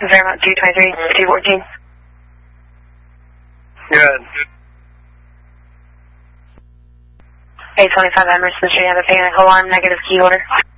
Vermont 223, 214. Good. 825 Emerson Street, have a panic alarm, negative key order.